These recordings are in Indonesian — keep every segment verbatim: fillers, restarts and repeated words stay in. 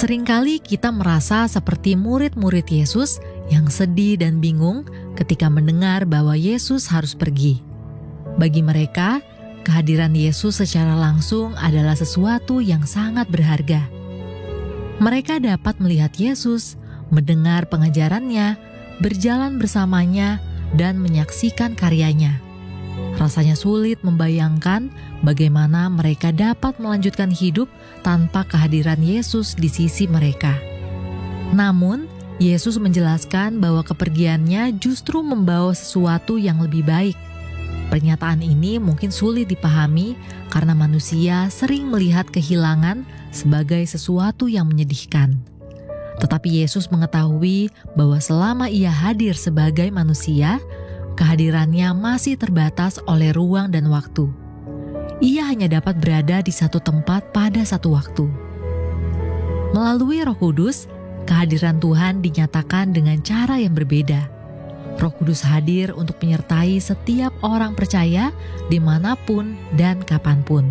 Seringkali kita merasa seperti murid-murid Yesus yang sedih dan bingung ketika mendengar bahwa Yesus harus pergi. Bagi mereka, kehadiran Yesus secara langsung adalah sesuatu yang sangat berharga. Mereka dapat melihat Yesus, mendengar pengajarannya, berjalan bersamanya, dan menyaksikan karyanya. Rasanya sulit membayangkan bagaimana mereka dapat melanjutkan hidup tanpa kehadiran Yesus di sisi mereka. Namun, Yesus menjelaskan bahwa kepergiannya justru membawa sesuatu yang lebih baik. Pernyataan ini mungkin sulit dipahami karena manusia sering melihat kehilangan sebagai sesuatu yang menyedihkan. Tetapi Yesus mengetahui bahwa selama ia hadir sebagai manusia, kehadirannya masih terbatas oleh ruang dan waktu. Ia hanya dapat berada di satu tempat pada satu waktu. Melalui Roh Kudus, kehadiran Tuhan dinyatakan dengan cara yang berbeda. Roh Kudus hadir untuk menyertai setiap orang percaya dimanapun dan kapanpun.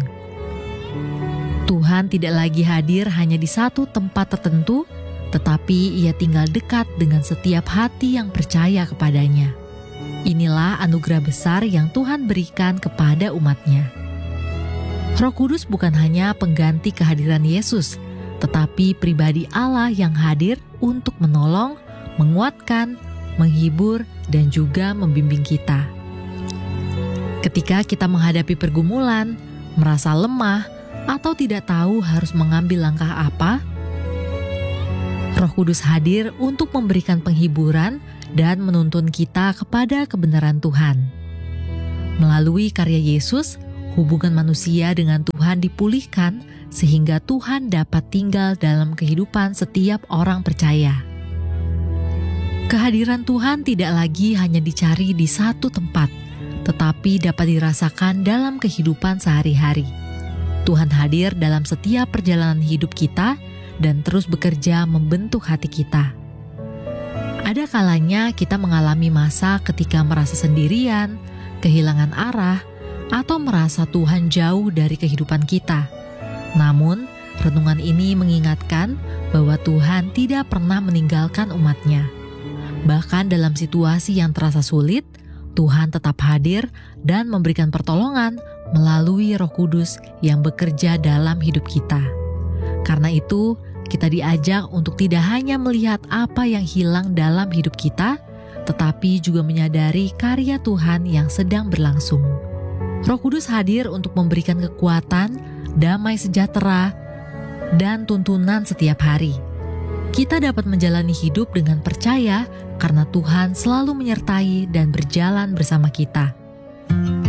Tuhan tidak lagi hadir hanya di satu tempat tertentu, tetapi ia tinggal dekat dengan setiap hati yang percaya kepadanya. Inilah anugerah besar yang Tuhan berikan kepada umat-Nya. Roh Kudus bukan hanya pengganti kehadiran Yesus, tetapi pribadi Allah yang hadir untuk menolong, menguatkan, menghibur, dan juga membimbing kita. Ketika kita menghadapi pergumulan, merasa lemah, atau tidak tahu harus mengambil langkah apa, Roh Kudus hadir untuk memberikan penghiburan dan menuntun kita kepada kebenaran Tuhan. Melalui karya Yesus, hubungan manusia dengan Tuhan dipulihkan sehingga Tuhan dapat tinggal dalam kehidupan setiap orang percaya. Kehadiran Tuhan tidak lagi hanya dicari di satu tempat, tetapi dapat dirasakan dalam kehidupan sehari-hari. Tuhan hadir dalam setiap perjalanan hidup kita dan terus bekerja membentuk hati kita. Ada kalanya kita mengalami masa ketika merasa sendirian, kehilangan arah, atau merasa Tuhan jauh dari kehidupan kita. Namun, renungan ini mengingatkan bahwa Tuhan tidak pernah meninggalkan umat-Nya. Bahkan dalam situasi yang terasa sulit, Tuhan tetap hadir dan memberikan pertolongan melalui Roh Kudus yang bekerja dalam hidup kita. Karena itu, kita diajak untuk tidak hanya melihat apa yang hilang dalam hidup kita, tetapi juga menyadari karya Tuhan yang sedang berlangsung. Roh Kudus hadir untuk memberikan kekuatan, damai sejahtera, dan tuntunan setiap hari. Kita dapat menjalani hidup dengan percaya karena Tuhan selalu menyertai dan berjalan bersama kita.